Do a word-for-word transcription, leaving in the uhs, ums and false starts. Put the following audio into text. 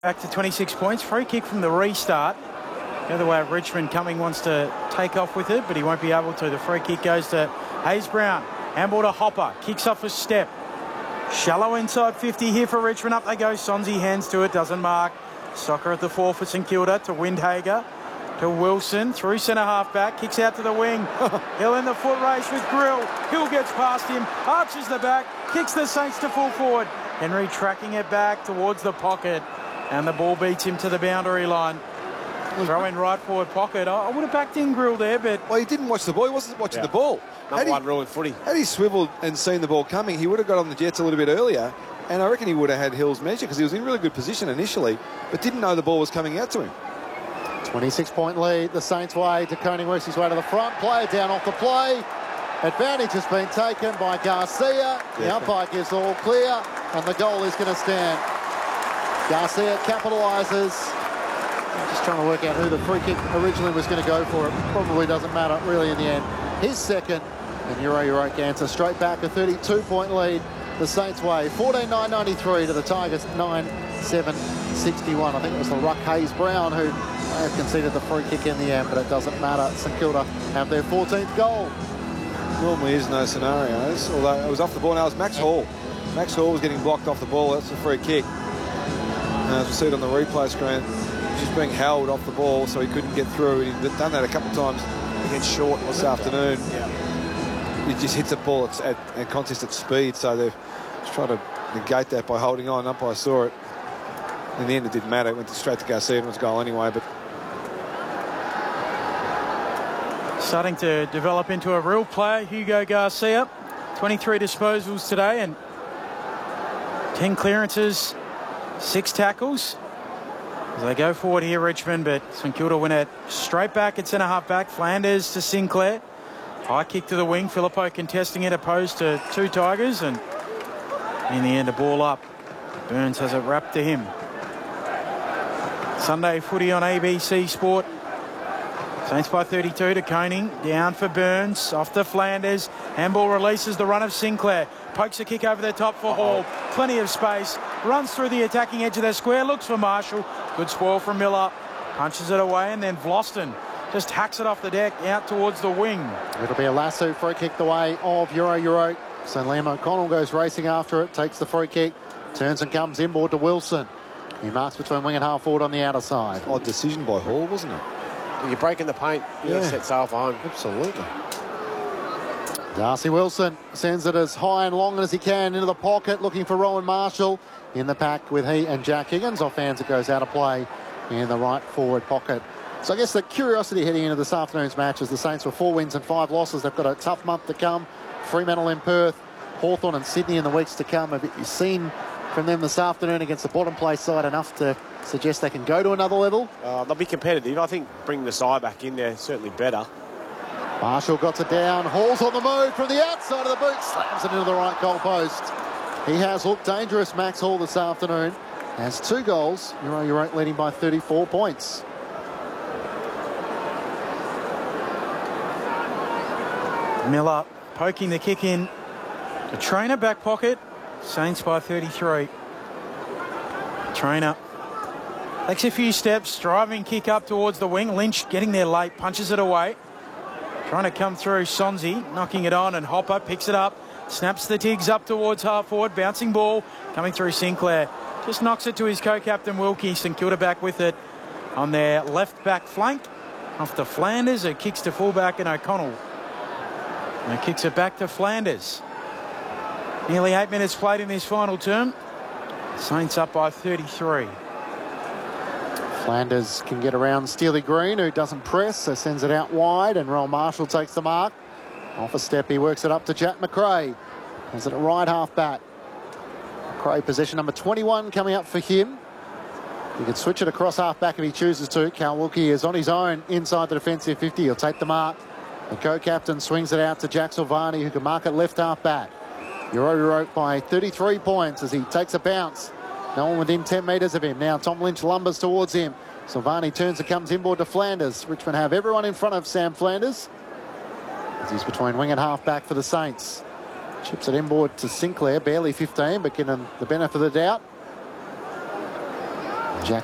Back to twenty-six points. Free kick from the restart. The other way, Richmond coming wants to take off with it, but he won't be able to. The free kick goes to Hayes Brown. Handball to Hopper. Kicks off a step. Shallow inside fifty here for Richmond. Up they go. Sonsie hands to it. Doesn't mark. Soccer at the four for St Kilda to Windhager. To Wilson. Through centre half back. Kicks out to the wing. Hill in the foot race with Grill. Hill gets past him. Arches the back. Kicks the Saints to full forward. Henry tracking it back towards the pocket. And the ball beats him to the boundary line. Throw in right forward pocket. I would have backed in Grill there, but... Well, he didn't watch the ball. He wasn't watching yeah. the ball. Number one rule in footy. Had he swiveled and seen the ball coming, he would have got on the Jets a little bit earlier. And I reckon he would have had Hill's measure because he was in really good position initially, but didn't know the ball was coming out to him. twenty-six point lead. The Saints' way to Koning works his way to the front. Player down off the play. Advantage has been taken by Garcia. The Yeah. umpire gives all clear, and the goal is going to stand. Garcia capitalises. Just trying to work out who the free kick originally was going to go for. It probably doesn't matter really in the end. His second, and Euro Euroke answer straight back. A thirty-two point lead. The Saints' way. fourteen nine ninety-three to the Tigers nine seven sixty-one. I think it was the Ruck Hayes Brown who may have conceded the free kick in the end, but it doesn't matter. St Kilda have their fourteenth goal. Normally is no scenarios, although it was off the ball. Now it was Max Hall. Max Hall was getting blocked off the ball. That's a free kick. And as we see it on the replay screen, just being held off the ball so he couldn't get through. He'd done that a couple of times against Short this afternoon. Yeah. He just hits the ball at, at, at contest at speed, so they've just tried to negate that by holding on. Umpire saw it. In the end, it didn't matter. It went straight to Garcia and it was a goal anyway. But starting to develop into a real player, Hugo Garcia. twenty-three disposals today and ten clearances, six tackles. As they go forward here, Richmond, but St Kilda win it straight back at centre half back. Flanders to Sinclair. High kick to the wing. Filippo contesting it, opposed to two Tigers, and in the end, a ball up. Burns has it wrapped to him. Sunday footy on A B C Sport. Saints by thirty-two to Koning. Down for Burns. Off to Flanders. Handball releases the run of Sinclair. Pokes a kick over the top for Hall. Plenty of space. Runs through the attacking edge of their square. Looks for Marshall. Good spoil from Miller. Punches it away, and then Vlosten just hacks it off the deck out towards the wing. It'll be a lasso free kick the way of Euro Euroke. So Liam O'Connell goes racing after it. Takes the free kick. Turns and comes inboard to Wilson. He marks between wing and half forward on the outer side. odd decision by Hall, wasn't it? You're breaking the paint. You Yeah. set sail for home. Absolutely. Darcy Wilson sends it as high and long as he can into the pocket, looking for Rowan Marshall in the pack with he and Jack Higgins. Off hands, it goes out of play in the right forward pocket. So I guess the curiosity heading into this afternoon's match is the Saints were four wins and five losses. They've got a tough month to come. Fremantle in Perth, Hawthorn and Sydney in the weeks to come. Have you seen from them this afternoon against the bottom place side enough to suggest they can go to another level? Uh, they'll be competitive. I think bringing the side back in there certainly better. Marshall got it down. Hall's on the move from the outside of the boot. Slams it into the right goal post. He has looked dangerous, Max Hall, this afternoon. Has two goals. Euro Euroke leading by thirty-four points. Miller poking the kick in. The Trainer back pocket. Saints by thirty-three. Trainer takes a few steps. Driving kick up towards the wing. Lynch getting there late. Punches it away. Trying to come through Sonsie. Knocking it on, and Hopper picks it up. Snaps the Tigs up towards half forward. Bouncing ball coming through Sinclair. Just knocks it to his co-captain Wilkie. St Kilda back with it on their left back flank. Off to Flanders. It kicks to fullback and O'Connell. And it kicks it back to Flanders. Nearly eight minutes played in this final term. Saints up by thirty-three. Flanders can get around Steely Green, who doesn't press, so sends it out wide, and Rowan Marshall takes the mark. Off a step, he works it up to Jack McRae. Has it at right half back. McRae, position number twenty-one, coming up for him. He can switch it across half back if he chooses to. Cal Wilkie is on his own inside the defensive fifty. He'll take the mark. The co-captain swings it out to Jack Silvani, who can mark it left half back. Euro Euroke by thirty-three points as he takes a bounce. No one within ten metres of him. Now Tom Lynch lumbers towards him. Silvani turns and comes inboard to Flanders. Richmond have everyone in front of Sam Flanders, as he's between wing and half back for the Saints. Chips it inboard to Sinclair, barely fifteen, but getting the benefit of the doubt.